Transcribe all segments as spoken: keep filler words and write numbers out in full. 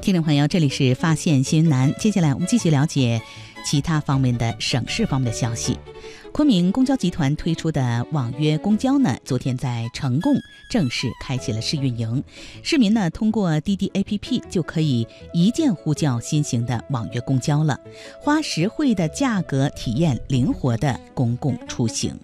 听众朋友，这里是发现新云南，接下来我们继续了解其他方面的省市方面的消息。昆明公交集团推出的网约公交呢，昨天在成贡正式开启了试运营。市民呢，通过滴滴 A P P 就可以一键呼叫新型的网约公交了，花实惠的价格体验灵活的公共出行。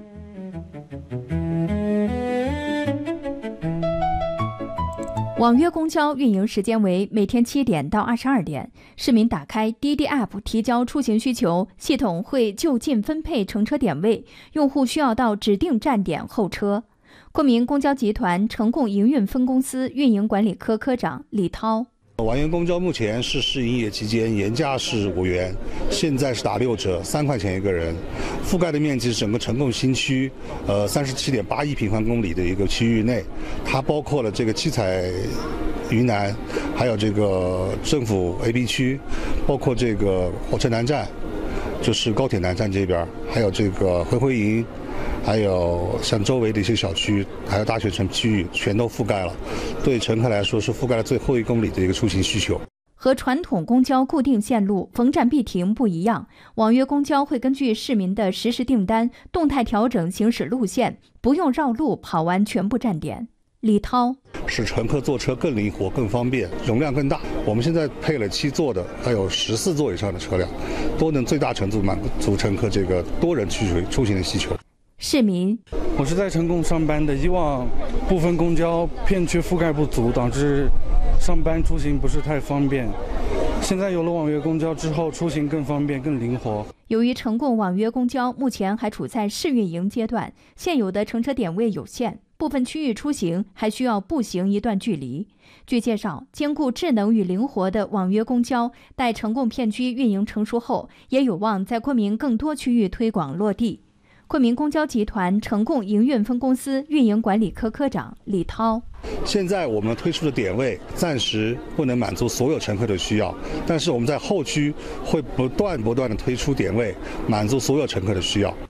网约公交运营时间为每天七点到二十二点，市民打开滴滴 App 提交出行需求，系统会就近分配乘车点位，用户需要到指定站点候车。昆明公交集团成贡营运分公司运营管理科科长李涛。 网约公交目前是试营业期间，原价是五元，现在是打六折，三块钱一个人。覆盖的面积是整个成贡新区，呃，三十七点八一平方公里的一个区域内，它包括了这个七彩云南，还有这个政府 A B 区，包括这个火车南站，就是高铁南站这边，还有这个回回营。还有像周围的一些小区，还有大学城区域，全都覆盖了。对乘客来说，是覆盖了最后一公里的一个出行需求。 和传统公交固定线路逢站必停不一样，网约公交会根据市民的实时订单，动态调整行驶路线，不用绕路跑完全部站点。李涛， 使乘客坐车更灵活、更方便，容量更大。我们现在配了七座的，还有十四座以上的车辆，都能最大程度满足乘客这个多人出行出行的需求。 市民， 我是在成贡上班的，以往部分公交片区覆盖不足，导致上班出行不是太方便。现在有了网约公交之后，出行更方便、更灵活。 由于成贡网约公交目前还处在试运营阶段，现有的乘车点位有限，部分区域出行还需要步行一段距离。据介绍，兼顾智能与灵活的网约公交，待成贡片区运营成熟后，也有望在昆明更多区域推广落地。昆明公交集团成贡营运分公司运营管理科科长李涛， 现在我们推出的点位暂时不能满足所有乘客的需要，但是我们在后区会不断不断的推出点位，满足所有乘客的需要。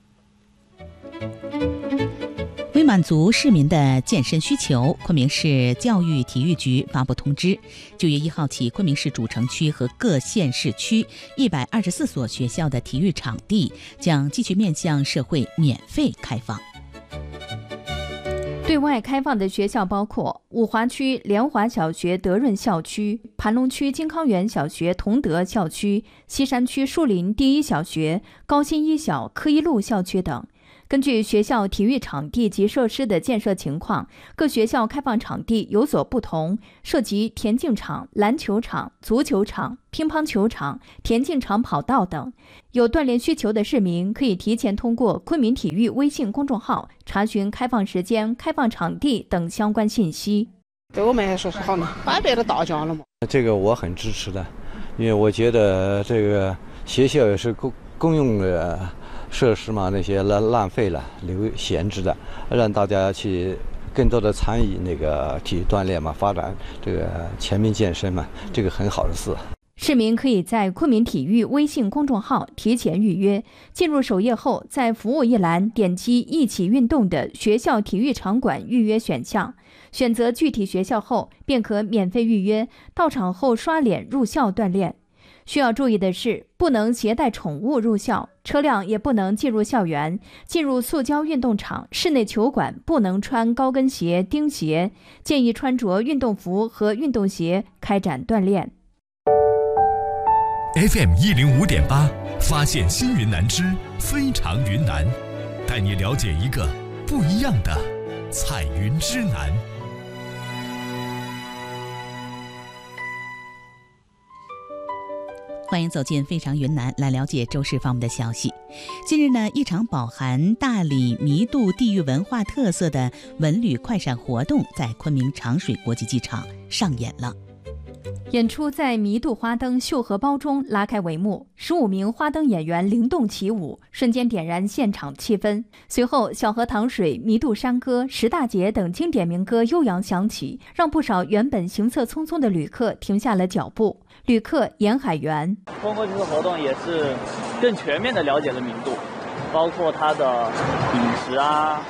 为满足市民的健身需求，昆明市教育体育局发布通知，九月一号起，昆明市主城区和各县市区一百二十四所学校的体育场地将继续面向社会免费开放。 对外开放的学校包括五华区联华小学德润校区、盘龙区金康园小学同德校区、西山区树林第一小学、高新一小科一路校区等。根据学校体育场地及设施的建设情况，各学校开放场地有所不同，涉及田径场、篮球场、足球场、乒乓球场、田径场跑道等。有锻炼需求的市民可以提前通过昆明体育微信公众号查询开放时间、开放场地等相关信息。 对我们来说是好的，把别的大家了嘛。 这个我很支持的，因为我觉得这个学校也是公公用的设施嘛，那些浪浪费了、留闲置的，让大家去更多的参与那个体育锻炼嘛，发展这个全民健身嘛，这个很好的事。 市民可以在昆明体育微信公众号提前预约，进入首页后，在服务一栏点击一起运动的学校体育场馆预约选项，选择具体学校后，便可免费预约，到场后刷脸入校锻炼。需要注意的是，不能携带宠物入校，车辆也不能进入校园。进入塑胶运动场、室内球馆不能穿高跟鞋、钉鞋，建议穿着运动服和运动鞋开展锻炼。 F M 一零五点八，发现新云南之非常云南，带你了解一个不一样的彩云之南。 欢迎走进非常云南，来了解周市方面的消息。近日呢，一场饱含大理弥渡地域文化特色的文旅快闪活动在昆明长水国际机场上演了。 演出在弥渡花灯绣荷包中拉开帷幕，十五名花灯演员灵动起舞，瞬间点燃现场气氛。随后，小河淌水、弥渡山歌、十大劫等经典民歌悠扬响起，让不少原本行色匆匆的旅客停下了脚步。旅客严海源通过这次活动也是更全面地了解了弥渡，包括它的饮食啊、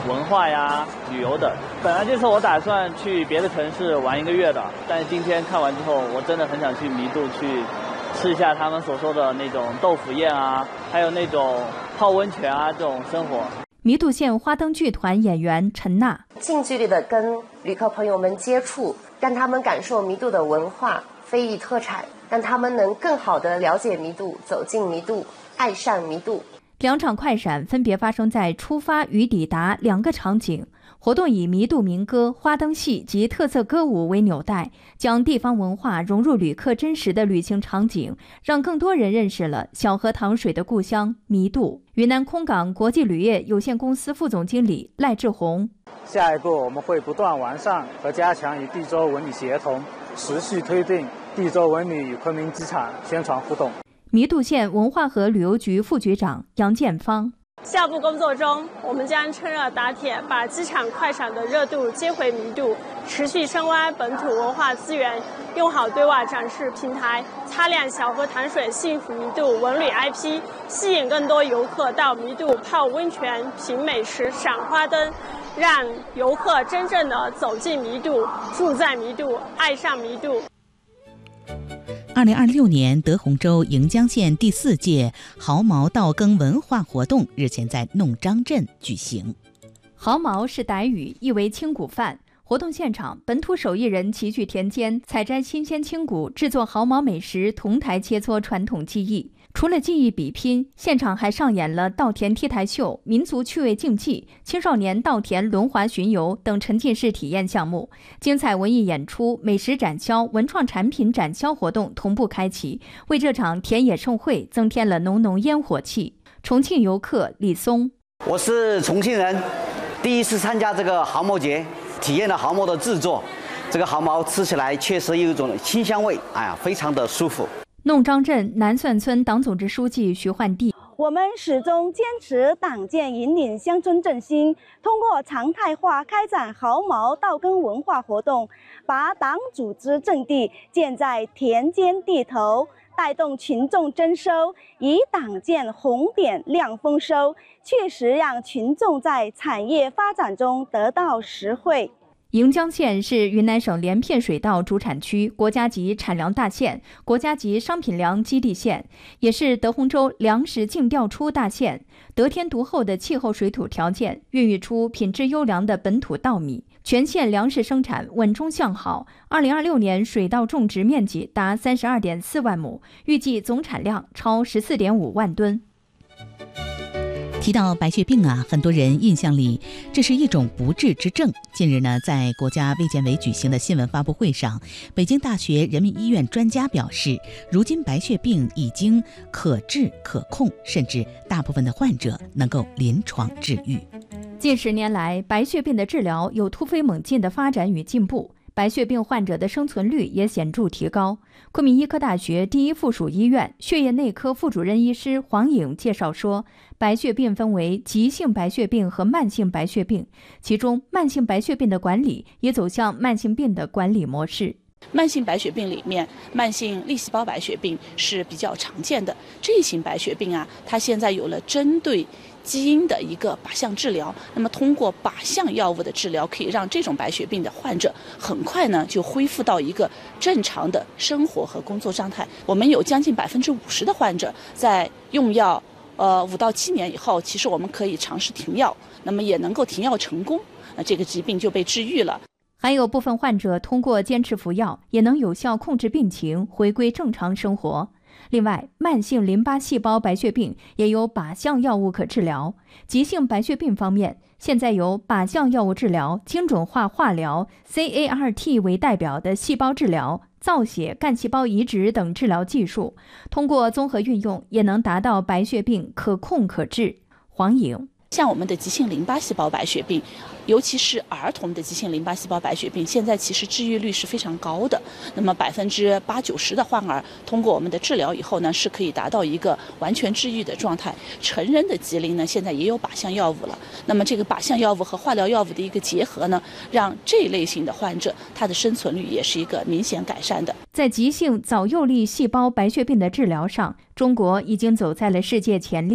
文化呀、旅游等。本来这次我打算去别的城市玩一个月的，但是今天看完之后，我真的很想去弥渡去吃一下他们所说的那种豆腐宴啊，还有那种泡温泉啊这种生活。 弥渡县花灯剧团演员陈娜， 近距离的跟旅客朋友们接触，让他们感受弥渡的文化、非遗特产，让他们能更好地了解弥渡、走进弥渡、爱上弥渡。 两场快闪分别发生在出发与抵达两个场景。活动以弥渡民歌、花灯戏及特色歌舞为纽带，将地方文化融入旅客真实的旅行场景，让更多人认识了小河淌水的故乡弥渡。云南空港国际旅业有限公司副总经理赖志宏， 下一步我们会不断完善和加强与地州文旅协同，持续推进地州文旅与昆明机场宣传互动。 弥渡县文化和旅游局副局长杨建芳， 下步工作中，我们将趁热打铁，把机场快闪的热度接回弥渡，持续深挖本土文化资源，用好对外展示平台，擦亮小河淌水幸福弥渡文旅 I P， 吸引更多游客到弥渡泡温泉、品美食、赏花灯，让游客真正的走进弥渡、住在弥渡、爱上弥渡。 二零二六年德宏州盈江县第四届毫毛稻耕文化活动日前在弄张镇举行。 毫毛是傣语，意为青谷饭。活动现场，本土手艺人齐聚田间，采摘新鲜青谷，制作毫毛美食，同台切磋传统技艺。除了技艺比拼，现场还上演了稻田踢台秀、民族趣味竞技、青少年稻田轮滑巡游等沉浸式体验项目。精彩文艺演出、美食展销、文创产品展销活动同步开启，为这场田野盛会增添了浓浓烟火气。重庆游客李松， 我是重庆人，第一次参加这个毫毛节，体验了毫毛的制作。这个毫毛吃起来确实有一种清香味，哎呀，非常的舒服。 弄张镇南算村党组织书记徐焕娣， 我们始终坚持党建引领乡村振兴，通过常态化开展毫毛稻耕文化活动，把党组织阵地建在田间地头，带动群众征收，以党建红点亮丰收，确实让群众在产业发展中得到实惠。 盈江县是云南省连片水稻主产区，国家级产粮大县，国家级商品粮基地县，也是德宏州粮食净调出大县。得天独厚的气候水土条件，孕育出品质优良的本土稻米，全县粮食生产稳中向好。二零二六年水稻种植面积达三十二点四万亩，预计总产量超十四点五万吨。 提到白血病啊，很多人印象里这是一种不治之症。近日呢，在国家卫健委举行的新闻发布会上，北京大学人民医院专家表示，如今白血病已经可治可控，甚至大部分的患者能够临床治愈。 近十年来，白血病的治疗有突飞猛进的发展与进步，白血病患者的生存率也显著提高。昆明医科大学第一附属医院血液内科副主任医师黄颖介绍说，白血病分为急性白血病和慢性白血病，其中慢性白血病的管理也走向慢性病的管理模式。 慢性白血病里面，慢性粒细胞白血病是比较常见的。这一型白血病啊，它现在有了针对基因的一个靶向治疗，那么通过靶向药物的治疗，可以让这种白血病的患者很快呢就恢复到一个正常的生活和工作状态。我们有将近百分之五十的患者在用药呃五到七年以后，其实我们可以尝试停药，那么也能够停药成功，那这个疾病就被治愈了。 还有部分患者通过坚持服药，也能有效控制病情，回归正常生活。另外，慢性淋巴细胞白血病也有靶向药物可治疗。急性白血病方面，现在有靶向药物治疗、精准化化疗、C A R T 为代表的细胞治疗、造血、干细胞移植等治疗技术，通过综合运用，也能达到白血病可控可治。黄颖， 像我们的急性淋巴细胞白血病，尤其是儿童的急性淋巴细胞白血病，现在其实治愈率是非常高的。那么百分之八九十的患儿通过我们的治疗以后呢，是可以达到一个完全治愈的状态。成人的吉林呢，现在也有靶向药物了。那么这个靶向药物和化疗药物的一个结合呢，让这一类型的患者他的生存率也是一个明显改善的。 在急性早幼粒细胞白血病的治疗上，中国已经走在了世界前列。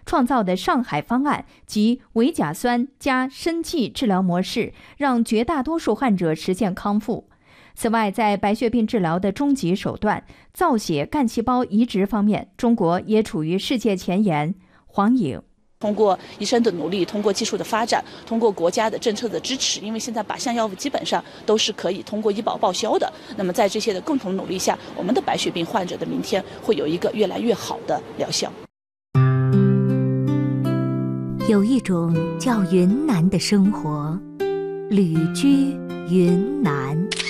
创造的上海方案及维甲酸加生气治疗模式，让绝大多数患者实现康复。此外，在白血病治疗的终极手段造血干细胞移植方面，中国也处于世界前沿。黄颖。 通过医生的努力，通过技术的发展，通过国家的政策的支持，因为现在靶向药物基本上都是可以通过医保报销的。那么在这些的共同努力下，我们的白血病患者的明天会有一个越来越好的疗效。 有一种叫云南的生活，旅居云南。